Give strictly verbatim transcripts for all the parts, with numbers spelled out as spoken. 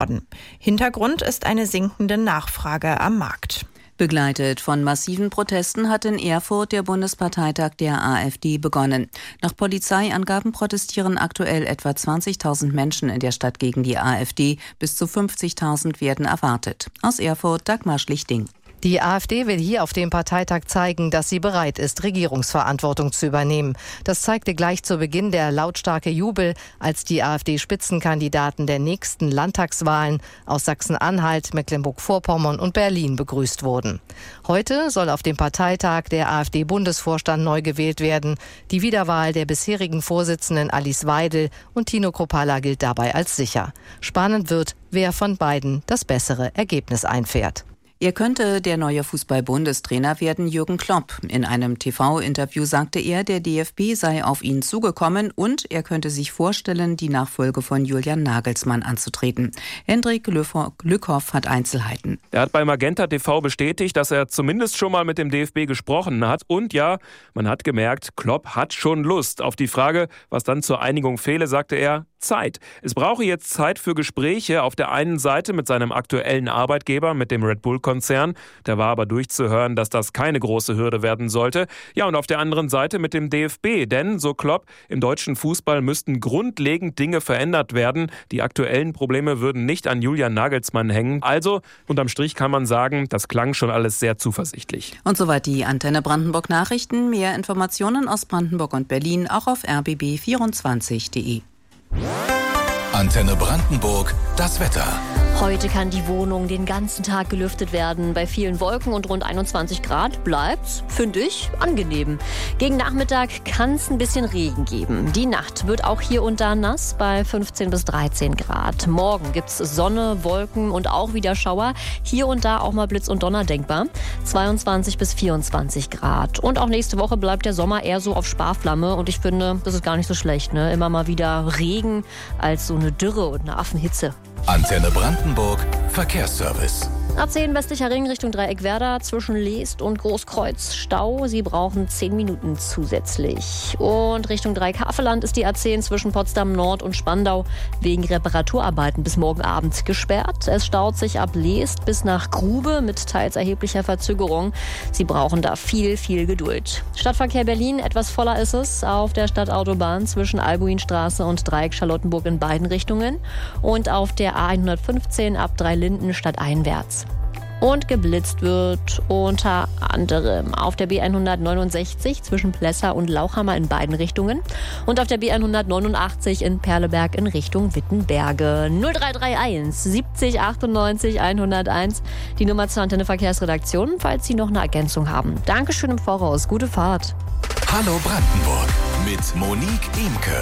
worden. Hintergrund ist eine sinkende Nachfrage am Markt. Begleitet von massiven Protesten hat in Erfurt der Bundesparteitag der AfD begonnen. Nach Polizeiangaben protestieren aktuell etwa zwanzigtausend Menschen in der Stadt gegen die AfD. Bis zu fünfzigtausend werden erwartet. Aus Erfurt Dagmar Schlichting. Die AfD will hier auf dem Parteitag zeigen, dass sie bereit ist, Regierungsverantwortung zu übernehmen. Das zeigte gleich zu Beginn der lautstarke Jubel, als die AfD-Spitzenkandidaten der nächsten Landtagswahlen aus Sachsen-Anhalt, Mecklenburg-Vorpommern und Berlin begrüßt wurden. Heute soll auf dem Parteitag der AfD-Bundesvorstand neu gewählt werden. Die Wiederwahl der bisherigen Vorsitzenden Alice Weidel und Tino Kruppalla gilt dabei als sicher. Spannend wird, wer von beiden das bessere Ergebnis einfährt. Er könnte der neue Fußball-Bundestrainer werden, Jürgen Klopp. In einem T V-Interview sagte er, der D F B sei auf ihn zugekommen und er könnte sich vorstellen, die Nachfolge von Julian Nagelsmann anzutreten. Hendrik Lückhoff hat Einzelheiten. Er hat bei Magenta T V bestätigt, dass er zumindest schon mal mit dem D F B gesprochen hat. Und ja, man hat gemerkt, Klopp hat schon Lust. Auf die Frage, was dann zur Einigung fehle, sagte er, Zeit. Es brauche jetzt Zeit für Gespräche auf der einen Seite mit seinem aktuellen Arbeitgeber, mit dem Red Bull-Konzern. Da war aber durchzuhören, dass das keine große Hürde werden sollte. Ja, und auf der anderen Seite mit dem D F B. Denn, so Klopp, im deutschen Fußball müssten grundlegend Dinge verändert werden. Die aktuellen Probleme würden nicht an Julian Nagelsmann hängen. Also, unterm Strich kann man sagen, das klang schon alles sehr zuversichtlich. Und soweit die Antenne Brandenburg Nachrichten. Mehr Informationen aus Brandenburg und Berlin auch auf r b b vierundzwanzig punkt de. Antenne Brandenburg, das Wetter. Heute kann die Wohnung den ganzen Tag gelüftet werden. Bei vielen Wolken und rund einundzwanzig Grad bleibt's, finde ich, angenehm. Gegen Nachmittag kann es ein bisschen Regen geben. Die Nacht wird auch hier und da nass bei fünfzehn bis dreizehn Grad. Morgen gibt's Sonne, Wolken und auch wieder Schauer. Hier und da auch mal Blitz und Donner denkbar. zweiundzwanzig bis vierundzwanzig Grad. Und auch nächste Woche bleibt der Sommer eher so auf Sparflamme. Und ich finde, das ist gar nicht so schlecht, ne? Immer mal wieder Regen als so eine Dürre und eine Affenhitze. Antenne Brandenburg, Verkehrsservice. A zehn westlicher Ring Richtung Dreieckwerder zwischen Leest und Großkreuz Stau. Sie brauchen zehn Minuten zusätzlich. Und Richtung Dreieck-Havelland ist die A zehn zwischen Potsdam Nord und Spandau wegen Reparaturarbeiten bis morgen Abend gesperrt. Es staut sich ab Leest bis nach Grube mit teils erheblicher Verzögerung. Sie brauchen da viel, viel Geduld. Stadtverkehr Berlin, etwas voller ist es auf der Stadtautobahn zwischen Albuinstraße und Dreieck Charlottenburg in beiden Richtungen. Und auf der A hundertfünfzehn ab Dreilinden stadteinwärts. Und geblitzt wird unter anderem auf der B hundertneunundsechzig zwischen Plessa und Lauchhammer in beiden Richtungen und auf der B hundertneunundachtzig in Perleberg in Richtung Wittenberge. null drei drei eins siebzig achtundneunzig hunderteins, die Nummer zur Antenne Verkehrsredaktion, falls Sie noch eine Ergänzung haben. Dankeschön im Voraus, gute Fahrt. Hallo Brandenburg mit Monique Imke.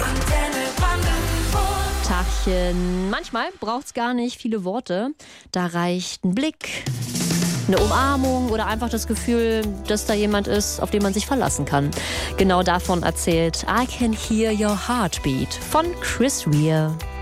Tachchen. Manchmal braucht es gar nicht viele Worte. Da reicht ein Blick, eine Umarmung oder einfach das Gefühl, dass da jemand ist, auf den man sich verlassen kann. Genau davon erzählt I Can Hear Your Heartbeat von Chris Rea.